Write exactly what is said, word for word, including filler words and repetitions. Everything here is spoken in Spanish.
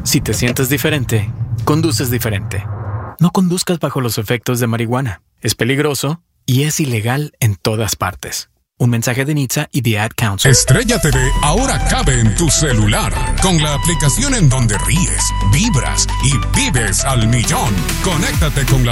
Si te sientes diferente, conduces diferente. No conduzcas bajo los efectos de marihuana. Es peligroso y es ilegal en todas partes. Un mensaje de N H T S A y The Ad Council. Estrella T V ahora cabe en tu celular con la aplicación en donde ríes, vibras y vives al millón. Conéctate con la